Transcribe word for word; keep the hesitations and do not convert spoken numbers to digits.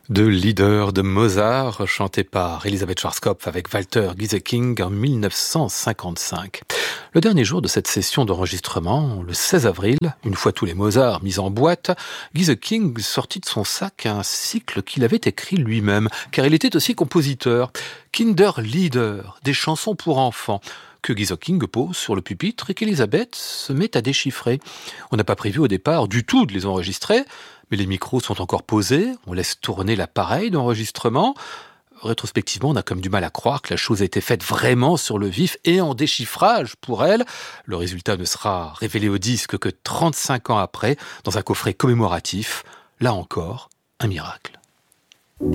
De Lieder de Mozart, chanté par Elisabeth Schwarzkopf avec Walter Gieseking en mille neuf cent cinquante-cinq. Le dernier jour de cette session d'enregistrement, le seize avril, une fois tous les Mozart mis en boîte, Gieseking sortit de son sac un cycle qu'il avait écrit lui-même, car il était aussi compositeur. Kinderlieder, des chansons pour enfants, que Gieseking pose sur le pupitre et qu'Elisabeth se met à déchiffrer. On n'a pas prévu au départ du tout de les enregistrer, mais les micros sont encore posés, on laisse tourner l'appareil d'enregistrement. Rétrospectivement, on a comme du mal à croire que la chose a été faite vraiment sur le vif et en déchiffrage pour elle. Le résultat ne sera révélé au disque que trente-cinq ans après, dans un coffret commémoratif. Là encore, un miracle.